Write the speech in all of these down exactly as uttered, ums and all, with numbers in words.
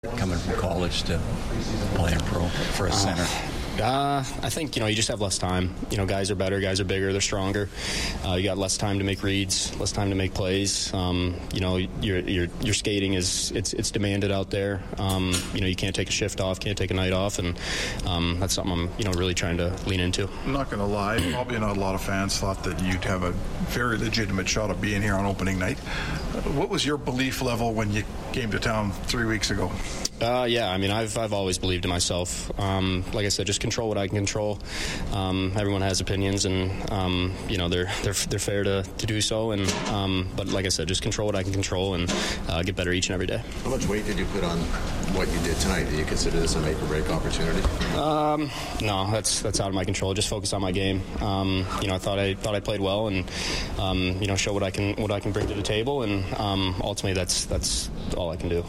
coming from college to playing pro for a center? Uh, I think, you know, you just have less time. You know, guys are better, guys are bigger, they're stronger. Uh, you got less time to make reads, less time to make plays. Um, you know, your your your skating is it's it's demanded out there. Um, you know, you can't take a shift off, can't take a night off, and um, that's something I'm you know really trying to lean into. I'm not going to lie, probably not a lot of fans thought that you'd have a very legitimate shot of being here on opening night. What was your belief level when you came to town three weeks ago? Uh, yeah, I mean, I've I've always believed in myself. Um, like I said, just control what I can control. Um, everyone has opinions, and um, you know they're they're they're fair to, to do so. And um, but like I said, just control what I can control and uh, get better each and every day. How much weight did you put on what you did tonight? Do you consider this a make or break opportunity? Um, no, that's that's out of my control. Just focus on my game. Um, you know, I thought I thought I played well, and um, you know, show what I can what I can bring to the table, and um, ultimately that's that's all I can do.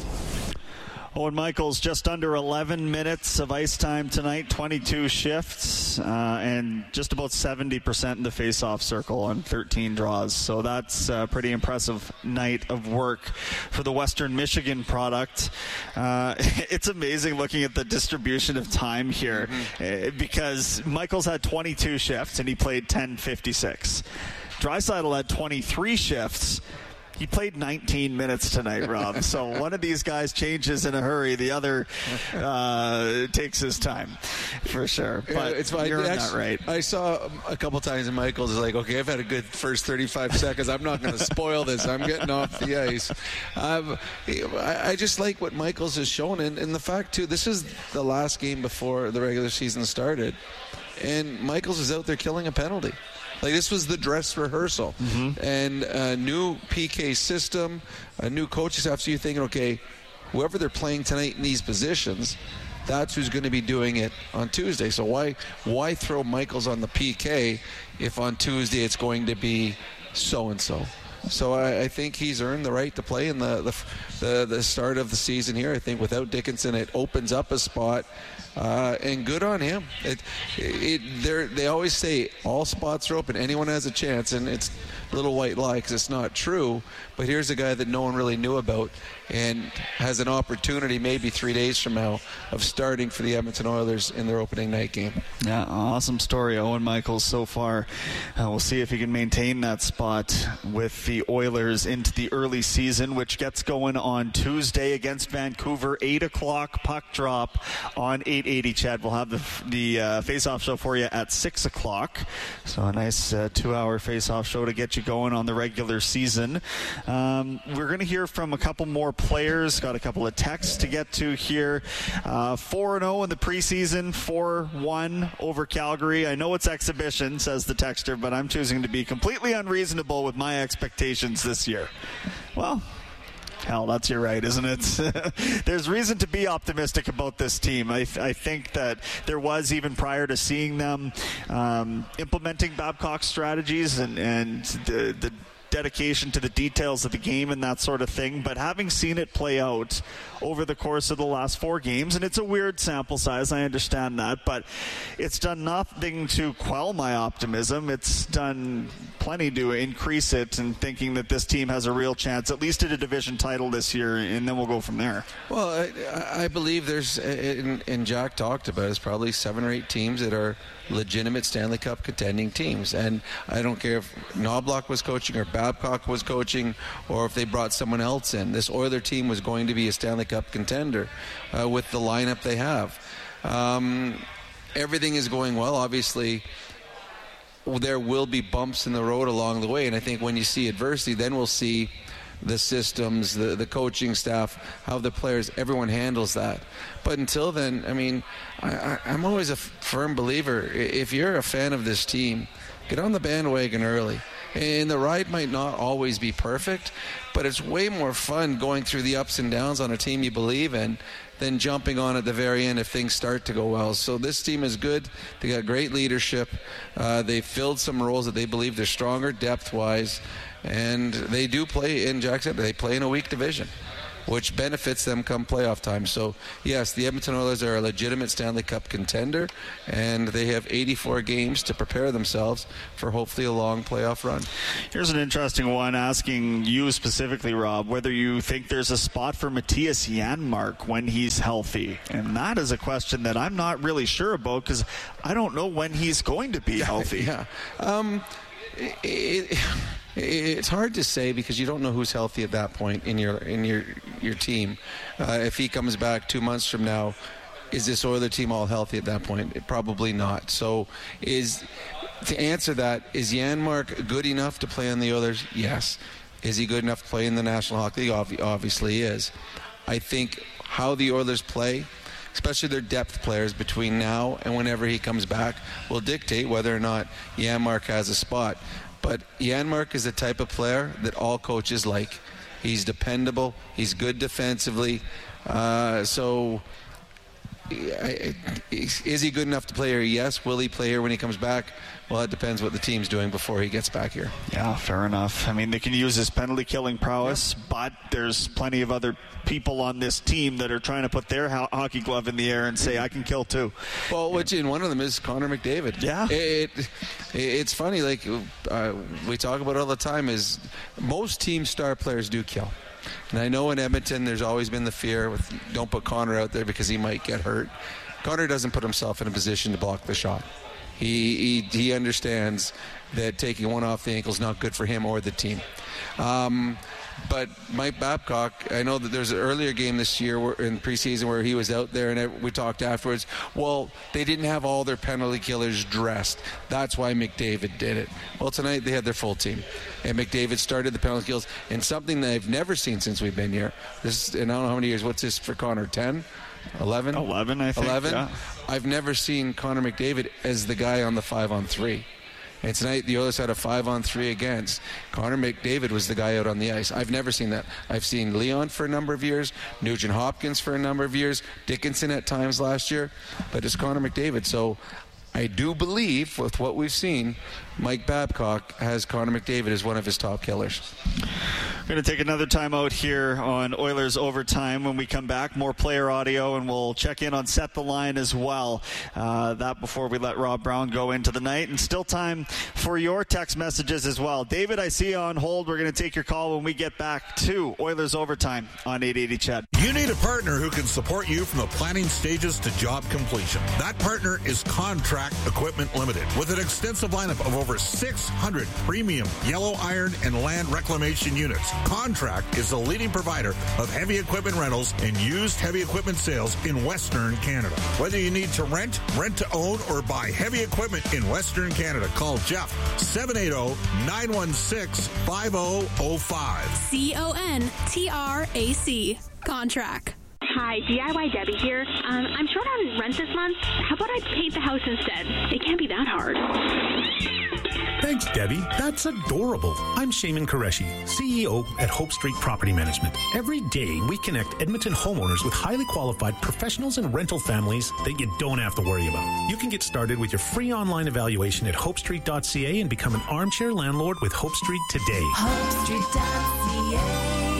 Owen Michaels, just under eleven minutes of ice time tonight, twenty-two shifts, uh, and just about seventy percent in the face-off circle on thirteen draws. So that's a pretty impressive night of work for the Western Michigan product. Uh, it's amazing looking at the distribution of time here, mm-hmm. because Michaels had twenty-two shifts and he played ten fifty-six. Draisaitl had twenty-three shifts. He played nineteen minutes tonight, Rob. So one of these guys changes in a hurry. The other uh, takes his time, for sure. But yeah, it's fine. You're not right. I saw a couple times in Michaels is like, okay, I've had a good first thirty-five seconds. I'm not going to spoil this. I'm getting off the ice. Um, I just like what Michaels has shown. And, and the fact, too, this is the last game before the regular season started. And Michaels is out there killing a penalty. Like, this was the dress rehearsal. Mm-hmm. And a new P K system, a new coaching staff. So you're thinking, okay, whoever they're playing tonight in these positions, that's who's going to be doing it on Tuesday. So why why throw Michaels on the P K if on Tuesday it's going to be so-and-so? So I, I think he's earned the right to play in the, the the the start of the season here. I think without Dickinson, it opens up a spot. Uh, and good on him. It, it, they always say all spots are open. Anyone has a chance, and it's a little white lie because it's not true. But here's a guy that no one really knew about and has an opportunity maybe three days from now of starting for the Edmonton Oilers in their opening night game. Yeah, awesome story, Owen Michaels, so far. Uh, we'll see if he can maintain that spot with the Oilers into the early season, which gets going on Tuesday against Vancouver, eight o'clock puck drop on eight eighty. Chad, we'll have the, the uh, face-off show for you at six o'clock. So a nice uh, two-hour face-off show to get you going on the regular season. Um, we're going to hear from a couple more players. Got a couple of texts to get to here. Uh, four and oh in the preseason, four one over Calgary. I know it's exhibition, says the texter, but I'm choosing to be completely unreasonable with my expectations this year. Well, hell, that's your right, isn't it? There's reason to be optimistic about this team. I, I think that there was, even prior to seeing them um, implementing Babcock's strategies and, and the, the dedication to the details of the game and that sort of thing, but having seen it play out over the course of the last four games, and it's a weird sample size, I understand that, but it's done nothing to quell my optimism. It's done plenty to increase it, and thinking that this team has a real chance, at least at a division title this year, and then we'll go from there. Well, I, I believe there's, and, and Jack talked about, it's probably seven or eight teams that are legitimate Stanley Cup contending teams, and I don't care if Knobloch was coaching or Babcock was coaching or if they brought someone else in. This Oiler team was going to be a Stanley Cup contender uh, with the lineup they have. Um, everything is going well. Obviously, there will be bumps in the road along the way, and I think when you see adversity, then we'll see the systems, the, the coaching staff, how the players, everyone handles that. But until then, I mean, I, I, I'm always a f- firm believer. If you're a fan of this team, get on the bandwagon early. And the ride might not always be perfect, but it's way more fun going through the ups and downs on a team you believe in than jumping on at the very end if things start to go well. So this team is good. They got great leadership. Uh, they filled some roles that they believe they're stronger depth-wise. And they do play, in Jack said, they play in a weak division. which benefits them come playoff time. So, yes, the Edmonton Oilers are a legitimate Stanley Cup contender, and they have eighty-four games to prepare themselves for hopefully a long playoff run. Here's an interesting one, asking you specifically, Rob, whether you think there's a spot for Matthias Janmark when he's healthy. And that is a question that I'm not really sure about, because I don't know when he's going to be yeah, healthy. Yeah. Um, it, it, It's hard to say because you don't know who's healthy at that point in your in your your team. Uh, if he comes back two months from now, is this Oiler team all healthy at that point? It, probably not. So, is to answer that, is Janmark good enough to play on the Oilers? Yes. Is he good enough to play in the National Hockey League? Ob- obviously, he is. I think how the Oilers play, especially their depth players between now and whenever he comes back, will dictate whether or not Janmark has a spot. But Janmark is the type of player that all coaches like. He's dependable. He's good defensively. Uh, so, is he good enough to play here? Yes. Will he play here when he comes back? Well, it depends what the team's doing before he gets back here. Yeah, fair enough. I mean, they can use his penalty-killing prowess, yep. but there's plenty of other people on this team that are trying to put their ho- hockey glove in the air and say, I can kill too. Well, which in one of them is Connor McDavid. Yeah. It, it, it's funny, like uh, we talk about all the time, is most team star players do kill. And I know in Edmonton there's always been the fear with don't put Connor out there because he might get hurt. Connor doesn't put himself in a position to block the shot. He, he he understands that taking one off the ankle is not good for him or the team. Um, but Mike Babcock, I know that there's an earlier game this year where, in preseason where he was out there, and we talked afterwards. Well, they didn't have all their penalty killers dressed. That's why McDavid did it. Well, tonight they had their full team, and McDavid started the penalty kills. And something that I've never seen since we've been here. This, and I don't know how many years. What's this for Connor? ten? eleven? eleven, I think. eleven? Yeah. I've never seen Connor McDavid as the guy on the five-on-three. And tonight the Oilers had a five-on-three against. Connor McDavid was the guy out on the ice. I've never seen that. I've seen Leon for a number of years, Nugent Hopkins for a number of years, Dickinson at times last year, but it's Connor McDavid. So I do believe, with what we've seen, Mike Babcock has Connor McDavid as one of his top killers. We're going to take another time out here on Oilers Overtime. When we come back, more player audio, and we'll check in on Set the Line as well. Uh, that before we let Rob Brown go into the night. And still time for your text messages as well. David, I see you on hold. We're going to take your call when we get back to Oilers Overtime on eight eighty C H E D. You need a partner who can support you from the planning stages to job completion. That partner is Contract Equipment Limited, with an extensive lineup of over six hundred premium yellow iron and land reclamation units. Contract is the leading provider of heavy equipment rentals and used heavy equipment sales in Western Canada. Whether you need to rent, rent to own, or buy heavy equipment in Western Canada, call Jeff, seven eight zero, nine one six, five zero zero five. C O N T R A C. Contract. Hi, D I Y Debbie here. Um, I'm short on rent this month. How about I paint the house instead? It can't be that hard. Thanks, Debbie. That's adorable. I'm Shaman Qureshi, C E O at Hope Street Property Management. Every day, we connect Edmonton homeowners with highly qualified professionals and rental families that you don't have to worry about. You can get started with your free online evaluation at hope street dot c a and become an armchair landlord with Hope Street today. hope street dot c a.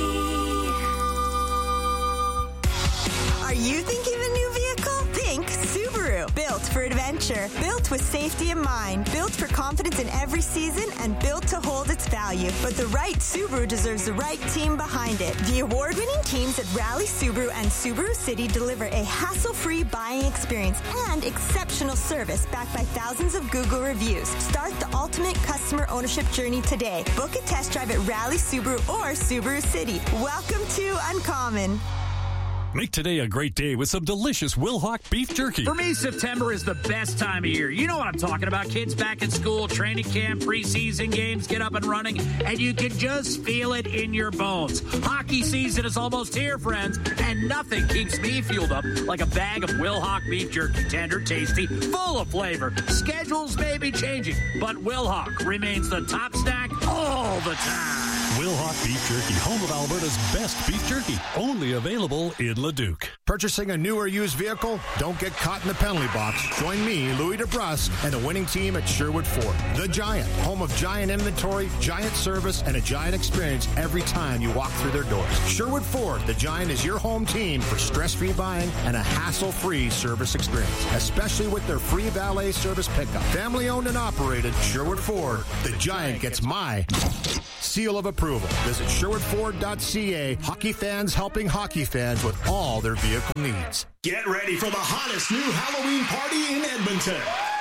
Are you thinking of a new vehicle? Think Subaru. Built for adventure. Built with safety in mind. Built for confidence in every season and built to hold its value. But the right Subaru deserves the right team behind it. The award-winning teams at Rally Subaru and Subaru City deliver a hassle-free buying experience and exceptional service backed by thousands of Google reviews. Start the ultimate customer ownership journey today. Book a test drive at Rally Subaru or Subaru City. Welcome to Uncommon. Make today a great day with some delicious Wilhauk beef jerky. For me, September is the best time of year. You know what I'm talking about. Kids back in school, training camp, preseason games get up and running, and you can just feel it in your bones. Hockey season is almost here, friends, and nothing keeps me fueled up like a bag of Wilhauk beef jerky. Tender, tasty, full of flavor. Schedules may be changing, but Wilhauk remains the top snack all the time. Wilhauk beef jerky, home of Alberta's best beef jerky. Only available in Leduc. Purchasing a new or used vehicle? Don't get caught in the penalty box. Join me, Louis DeBrusque, and the winning team at Sherwood Ford. The Giant, home of Giant inventory, Giant service, and a Giant experience every time you walk through their doors. Sherwood Ford, the Giant is your home team for stress-free buying and a hassle-free service experience, especially with their free valet service pickup. Family-owned and operated, Sherwood Ford, the Giant gets my seal of approval. Visit sherwood ford dot c a. Hockey fans helping hockey fans with all their vehicle needs. Get ready for the hottest new Halloween party in Edmonton.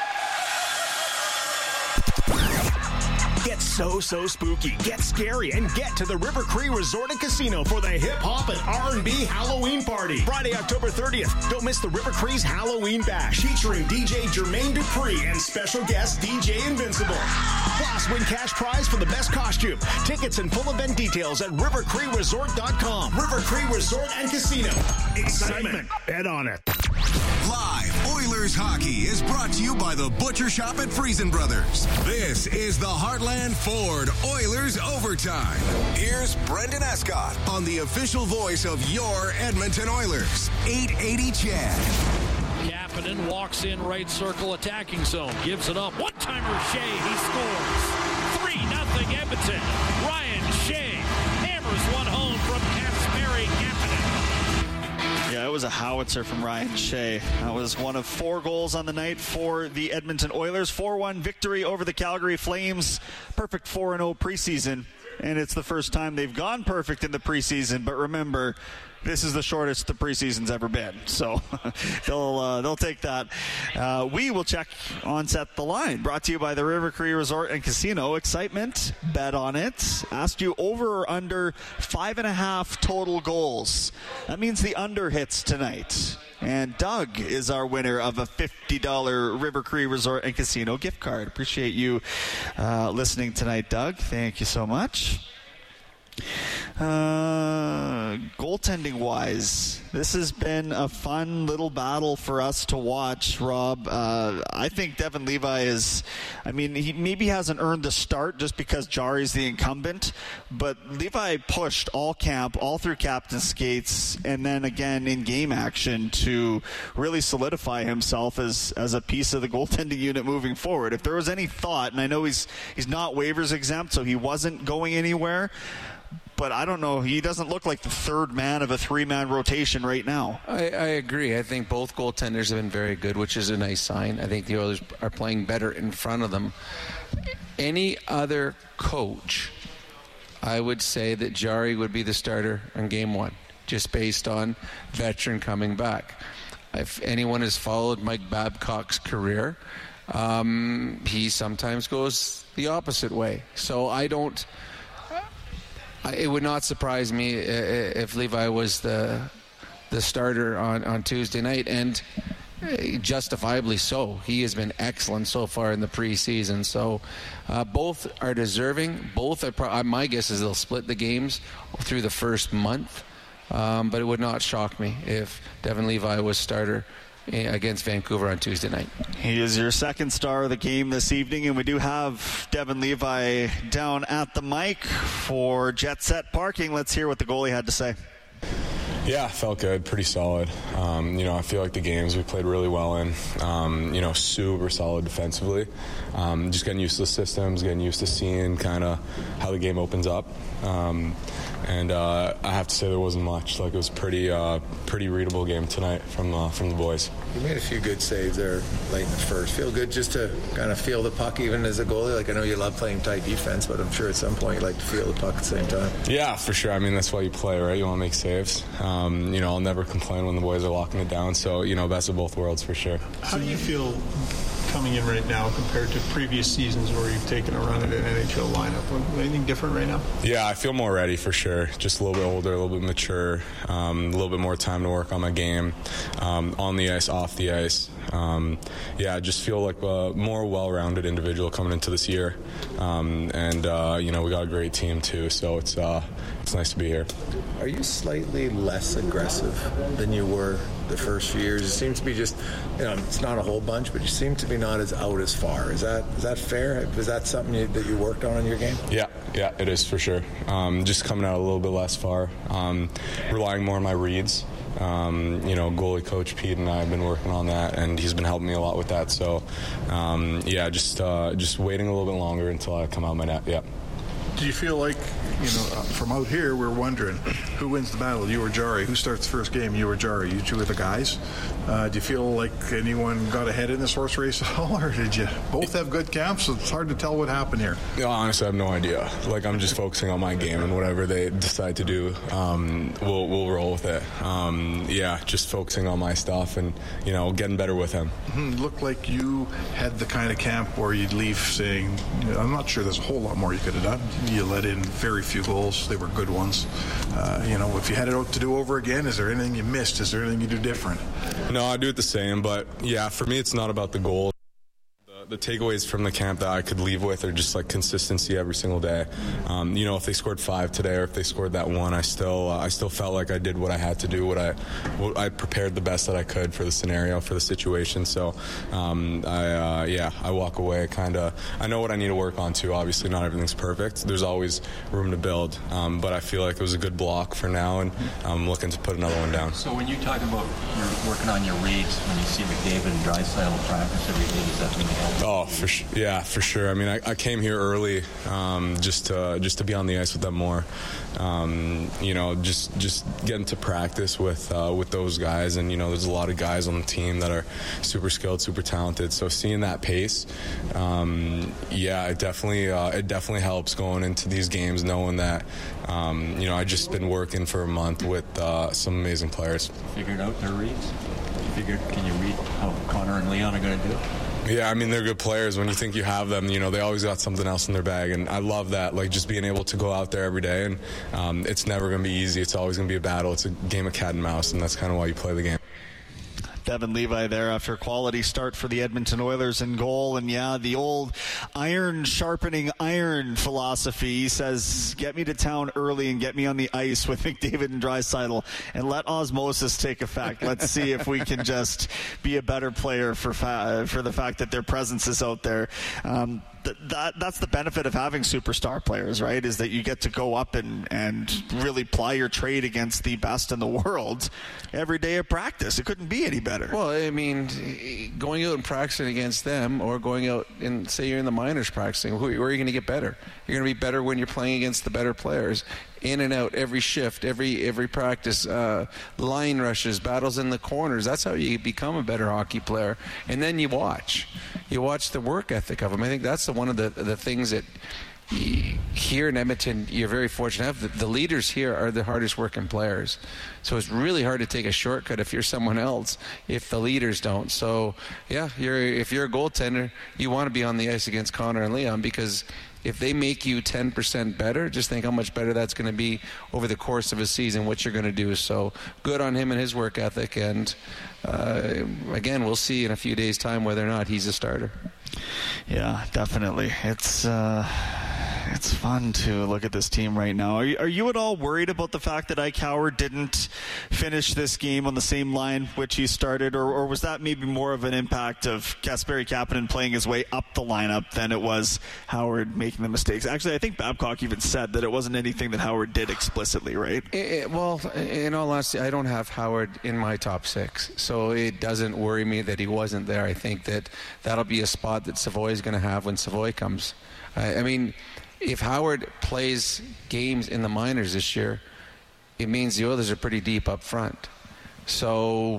Get so, so spooky, get scary, and get to the River Cree Resort and Casino for the hip-hop and R and B Halloween party. Friday, October thirtieth. Don't miss the River Cree's Halloween Bash, featuring D J Jermaine Dupree and special guest D J Invincible. Plus, win cash prize for the best costume. Tickets and full event details at river cree resort dot com. River Cree Resort and Casino. Excitement. Bet on it. Live Oilers hockey is brought to you by the Butcher Shop at Friesen Brothers. This is the Heartland Ford Oilers Overtime. Here's Brendan Escott on the official voice of your Edmonton Oilers, eight eighty C H E D. Kapanen walks in right circle attacking zone, gives it up. One-timer Shea, he scores. three nothing Edmonton. Ryan Shea hammers one home from Kasperi Kapanen. Yeah, it was a howitzer from Ryan Shea. That was one of four goals on the night for the Edmonton Oilers. four one victory over the Calgary Flames. Perfect four and oh preseason. And it's the first time they've gone perfect in the preseason. But remember, this is the shortest the preseason's ever been. So they'll uh, they'll take that. Uh, we will check on Set the Line. Brought to you by the River Cree Resort and Casino. Excitement. Bet on it. Asked you over or under five and a half total goals. That means the under hits tonight. And Doug is our winner of a fifty dollars River Cree Resort and Casino gift card. Appreciate you uh, listening tonight, Doug. Thank you so much. Uh, goaltending wise, this has been a fun little battle for us to watch, Rob. Uh, I think Devon Levi is, I mean, he maybe hasn't earned the start just because Jari's the incumbent, but Levi pushed all camp, all through captain skates, and then again in game action to really solidify himself as, as a piece of the goaltending unit moving forward. If there was any thought, and I know he's he's not waivers exempt, so he wasn't going anywhere, but I don't know. He doesn't look like the third man of a three-man rotation right now. I, I agree. I think both goaltenders have been very good, which is a nice sign. I think the Oilers are playing better in front of them. Any other coach, I would say that Jari would be the starter on game one, just based on veteran coming back. If anyone has followed Mike Babcock's career, um, he sometimes goes the opposite way. So I don't... It would not surprise me if Levi was the the starter on, on Tuesday night, and justifiably so. He has been excellent so far in the preseason. So uh, both are deserving. Both are. Pro- my guess is they'll split the games through the first month, um, but it would not shock me if Devon Levi was starter against Vancouver on Tuesday night. He is your second star of the game this evening, and we do have Devon Levi down at the mic for Jet Set Parking. Let's hear what the goalie had to say. Yeah, felt good, pretty solid. Um, you know, I feel like the games we played really well in, um, you know, super solid defensively. Um, just getting used to the systems, getting used to seeing kind of how the game opens up. Um, and uh, I have to say there wasn't much. Like, it was pretty uh, pretty readable game tonight from uh, from the boys. You made a few good saves there late in the first. Feel good just to kind of feel the puck even as a goalie? Like, I know you love playing tight defense, but I'm sure at some point you like to feel the puck at the same time. Yeah, for sure. I mean, that's why you play, right? You want to make saves. Um, you know, I'll never complain when the boys are locking it down. So, you know, best of both worlds for sure. How do you feel coming in right now compared to previous seasons where you've taken a run at an N H L lineup? Anything different right now? Yeah, I feel more ready for sure. Just a little bit older, a little bit mature, um, a little bit more time to work on my game, um, on the ice, off the ice. Um, yeah, I just feel like a more well-rounded individual coming into this year. Um, and, uh, you know, we got a great team too, so it's uh, it's nice to be here. Are you slightly less aggressive than you were the first few years? It seems to be just, you know, it's not a whole bunch, but you seem to be not as out as far. Is that is that fair? Is that something you, that you worked on in your game? Yeah, yeah, it is for sure. Um, just coming out a little bit less far, um, relying more on my reads. Um, you know, goalie coach Pete and I have been working on that, and he's been helping me a lot with that. So, um, yeah, just uh, just waiting a little bit longer until I come out my net. Yeah. Do you feel like, you know, from out here, we're wondering who wins the battle, you or Jari? Who starts the first game, you or Jari? You two are the guys. Uh, do you feel like anyone got ahead in this horse race at all, or did you both have good camps? It's hard to tell what happened here. Yeah, honestly, I have no idea. Like, I'm just focusing on my game, and whatever they decide to do, um, we'll we'll roll with it. Um, yeah, just focusing on my stuff and, you know, getting better with him. Mm-hmm. Looked like you had the kind of camp where you'd leave saying, I'm not sure there's a whole lot more you could have done. You let in very few goals. They were good ones. Uh, you know, if you had it out to do over again, is there anything you missed? Is there anything you do different? No, I do it the same, but yeah, for me, it's not about the goal. The takeaways from the camp that I could leave with are just like consistency every single day. Um, you know, if they scored five today or if they scored that one, I still uh, I still felt like I did what I had to do. What I what I prepared the best that I could for the scenario, for the situation. So, um, I uh, yeah, I walk away kind of. I know what I need to work on too. Obviously, not everything's perfect. There's always room to build. Um, but I feel like it was a good block for now, and I'm looking to put another one down. So when you talk about you're working on your reads, when you see McDavid and Draisaitl practice every day, does that mean you help? Oh, for sure. Yeah, for sure. I mean, I, I came here early um, just to just to be on the ice with them more. Um, you know, just just getting to practice with uh, with those guys, and you know, there's a lot of guys on the team that are super skilled, super talented. So seeing that pace, um, yeah, it definitely uh, it definitely helps going into these games, knowing that um, you know I just been working for a month with uh, some amazing players. Figured out their reads. Figured, can you read how Connor and Leon are going to do it? Yeah, I mean, they're good players. When you think you have them, you know, they always got something else in their bag, and I love that, like, just being able to go out there every day, and um, it's never going to be easy. It's always going to be a battle. It's a game of cat and mouse, and that's kind of why you play the game. Devin Levi there after a quality start for the Edmonton Oilers in goal. And yeah, the old iron sharpening iron philosophy. He says, get me to town early and get me on the ice with McDavid and Draisaitl and let osmosis take effect. Let's see if we can just be a better player for fa- for the fact that their presence is out there. Um, th- that that's the benefit of having superstar players, right? Is that you get to go up and, and really ply your trade against the best in the world every day of practice. It couldn't be any better. Well, I mean, going out and practicing against them, or going out and say you're in the minors practicing, where are you going to get better? You're going to be better when you're playing against the better players. In and out, every shift, every every practice, uh, line rushes, battles in the corners. That's how you become a better hockey player. And then you watch. You watch the work ethic of them. I think that's the, one of the, the things that here in Edmonton, you're very fortunate to have. The, the leaders here are the hardest working players. So it's really hard to take a shortcut if you're someone else, if the leaders don't. So, yeah, you're if you're a goaltender, you want to be on the ice against Connor and Leon, because if they make you ten percent better, just think how much better that's going to be over the course of a season, what you're going to do. So good on him and his work ethic. And, uh, again, we'll see in a few days' time whether or not he's a starter. Yeah, definitely. It's uh, it's fun to look at this team right now. Are you, are you at all worried about the fact that Ike Howard didn't finish this game on the same line which he started, or, or was that maybe more of an impact of Kasperi Kapanen playing his way up the lineup than it was Howard making the mistakes? Actually, I think Babcock even said that it wasn't anything that Howard did explicitly, right? It, it, well, in all honesty, I don't have Howard in my top six, so it doesn't worry me that he wasn't there. I think that that'll be a spot that Savoy is going to have when Savoy comes. I, I mean, if Howard plays games in the minors this year, it means the Oilers are pretty deep up front. So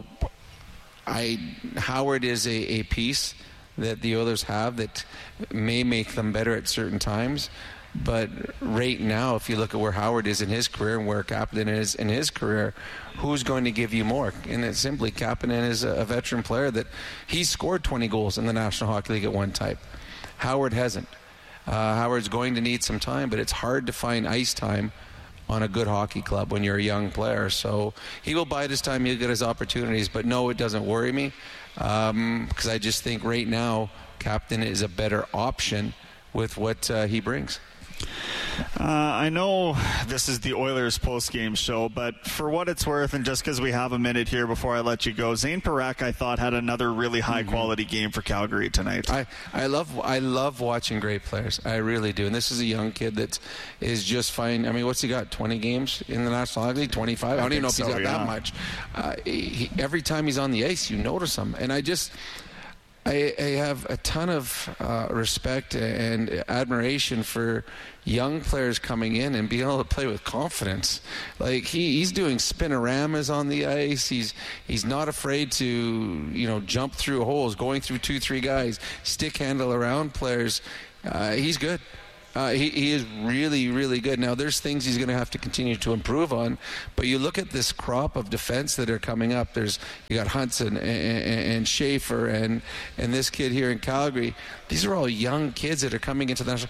I Howard is a, a piece that the Oilers have that may make them better at certain times. But right now, if you look at where Howard is in his career and where Kapanen is in his career, who's going to give you more? And it's simply Kapanen is a, a veteran player that he scored twenty goals in the National Hockey League at one time. Howard hasn't. Uh, Howard's going to need some time, but it's hard to find ice time on a good hockey club when you're a young player. So he will bide his time, he'll get his opportunities, but no, it doesn't worry me, because um, I just think right now Kapanen is a better option with what uh, he brings. Uh, I know this is the Oilers post-game show, but for what it's worth, and just because we have a minute here before I let you go, Zane Parekh, I thought, had another really high-quality game for Calgary tonight. I, I love I love watching great players. I really do. And this is a young kid that is just fine. I mean, what's he got? twenty games in the National Hockey League? twenty-five? I don't even know if he's got yeah. that much. Uh, he, every time he's on the ice, you notice him. And I just... I, I have a ton of uh, respect and admiration for young players coming in and being able to play with confidence. Like he, he's doing spinoramas on the ice. He's he's not afraid to you know jump through holes, going through two, three guys, stick handle around players. Uh, he's good. Uh, he, he is really, really good. Now, there's things he's going to have to continue to improve on, but you look at this crop of defense that are coming up. There's you got Hudson and, and, and Schaefer and and this kid here in Calgary. These are all young kids that are coming into the national.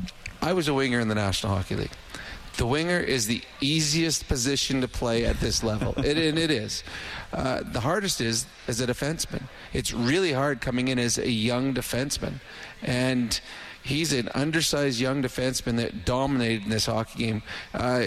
I was a winger in the National Hockey League. The winger is the easiest position to play at this level, it, and it is. Uh, the hardest is as a defenseman. It's really hard coming in as a young defenseman, and he's an undersized young defenseman that dominated in this hockey game. Uh,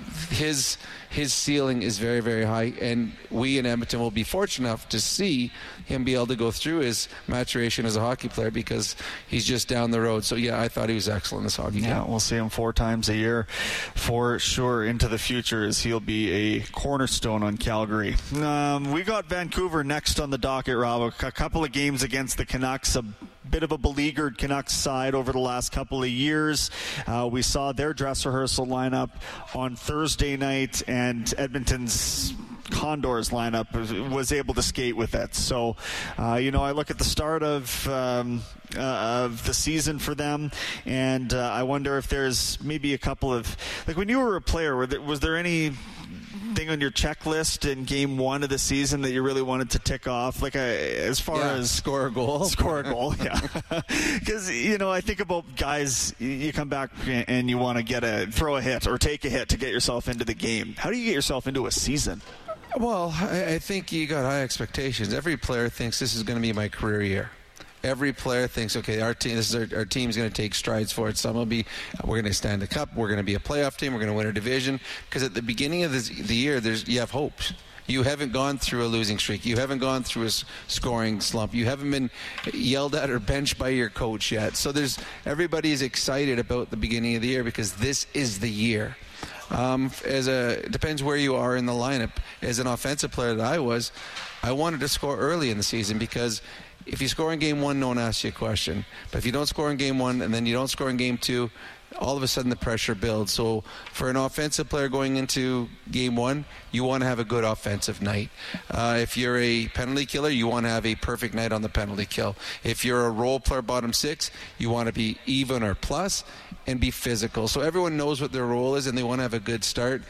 his his ceiling is very, very high, and we in Edmonton will be fortunate enough to see him be able to go through his maturation as a hockey player because he's just down the road. So, yeah, I thought he was excellent in this hockey yeah, game. Yeah, we'll see him four times a year for sure into the future as he'll be a cornerstone on Calgary. Um, we got Vancouver next on the docket, Rob. A couple of games against the Canucks, a bit of a beleaguered Canucks side over the last couple of years. Uh, we saw their dress rehearsal lineup on Thursday night, and Edmonton's Condors lineup was able to skate with it. So, uh, you know, I look at the start of um, uh, of the season for them, and uh, I wonder if there's maybe a couple of, like when you were a player, were there, was there any thing on your checklist in game one of the season that you really wanted to tick off, like a, as far yeah, as score a goal score a goal yeah, because you know I think about guys, you come back and you want to get a throw a hit or take a hit to get yourself into the game. How do you get yourself into a season? Well, I, I think you got high expectations. Every player thinks this is going to be my career year. Every player thinks, okay, our team, this is our, our team's going to take strides for it. Some will be, we're going to stand a cup. We're going to be a playoff team. We're going to win a division. Because at the beginning of this, the year, there's you have hopes. You haven't gone through a losing streak. You haven't gone through a scoring slump. You haven't been yelled at or benched by your coach yet. So there's everybody is excited about the beginning of the year because this is the year. Um, as a it depends where you are in the lineup. As an offensive player that I was, I wanted to score early in the season because if you score in game one, no one asks you a question. But if you don't score in game one and then you don't score in game two, all of a sudden the pressure builds. So for an offensive player going into game one, you want to have a good offensive night. Uh, if you're a penalty killer, you want to have a perfect night on the penalty kill. If you're a role player bottom six, you want to be even or plus and be physical. So everyone knows what their role is and they want to have a good start.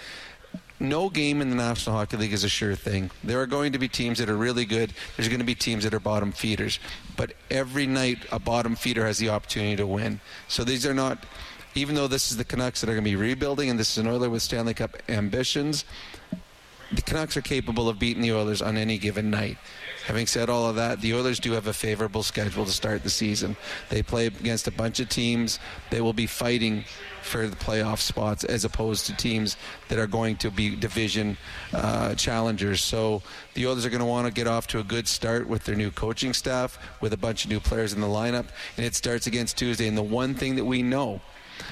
No game in the National Hockey League is a sure thing. There are going to be teams that are really good. There's going to be teams that are bottom feeders. But every night, a bottom feeder has the opportunity to win. So these are not, even though this is the Canucks that are going to be rebuilding, and this is an Oiler with Stanley Cup ambitions, the Canucks are capable of beating the Oilers on any given night. Having said all of that, the Oilers do have a favorable schedule to start the season. They play against a bunch of teams. They will be fighting for the playoff spots as opposed to teams that are going to be division uh, challengers. So the Oilers are going to want to get off to a good start with their new coaching staff, with a bunch of new players in the lineup, and it starts against Tuesday. And the one thing that we know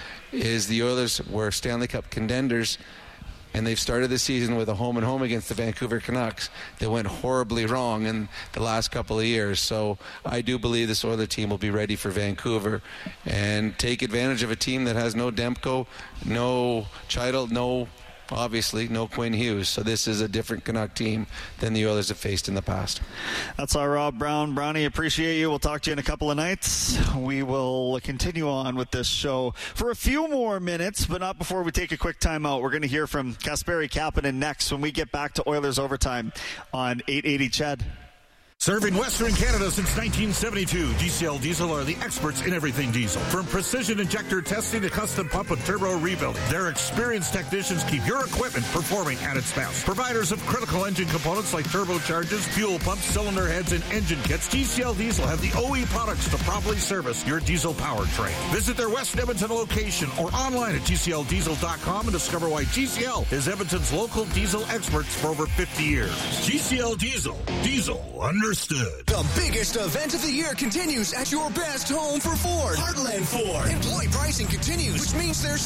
is the Oilers were Stanley Cup contenders, and they've started the season with a home and home against the Vancouver Canucks that went horribly wrong in the last couple of years. So I do believe this Oiler team will be ready for Vancouver and take advantage of a team that has no Demko, no Child, no, obviously, no Quinn Hughes. So this is a different Canuck team than the Oilers have faced in the past. That's our Rob Brown. Brownie, appreciate you. We'll talk to you in a couple of nights. We will continue on with this show for a few more minutes, but not before we take a quick timeout. We're going to hear from Kasperi Kapanen next when we get back to Oilers Overtime on eight eighty C H E D. Serving Western Canada since nineteen seventy-two, G C L Diesel are the experts in everything diesel. From precision injector testing to custom pump and turbo rebuilding, their experienced technicians keep your equipment performing at its best. Providers of critical engine components like turbochargers, fuel pumps, cylinder heads, and engine kits, G C L Diesel have the O E products to properly service your diesel powertrain. Visit their West Edmonton location or online at G C L diesel dot com and discover why G C L is Edmonton's local diesel experts for over fifty years. G C L Diesel. Diesel understood. The biggest event of the year continues at your best home for Ford. Heartland Ford. Employee pricing continues, which means there's